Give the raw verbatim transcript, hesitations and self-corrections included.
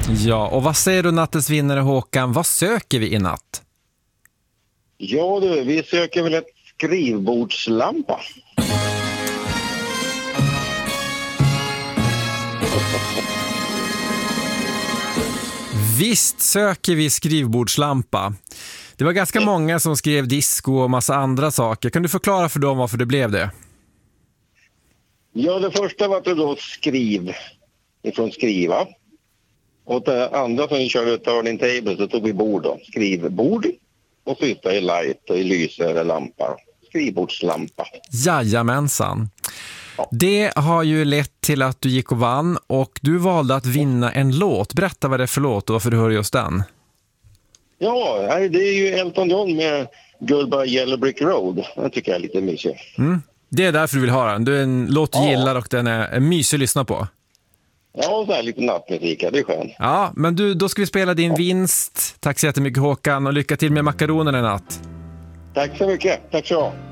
Ja, och vad säger du nattens vinnare Håkan? Vad söker vi i natt? Ja du, vi söker väl ett skrivbordslampa. Visst söker vi skrivbordslampa. Det var ganska många som skrev disco och massa andra saker. Kan du förklara för dem varför det blev det? Ja, det första var att det då skriv ifrån skriva. Och det andra som vi körde turning table så tog vi bord då. Skrivbord. Och syftar i light och i lyse eller lampa. Skrivbordslampa. Jajamensan. Det har ju lett till att du gick och vann och du valde att vinna en låt. Berätta vad det är för låt och varför du hör just den. Ja, det är ju Elton John med Goodbye Yellow Brick Road. Det tycker jag är lite mysig. Mm. Det är därför du vill ha den. Du är en låt du Ja. gillar och den är mysig att lyssna på. Ja, så här lite nattmusik, det är skönt. Ja, men du, då ska vi spela din vinst. Tack så jättemycket Håkan och lycka till med makaronerna i natt. Tack så mycket, tack så mycket.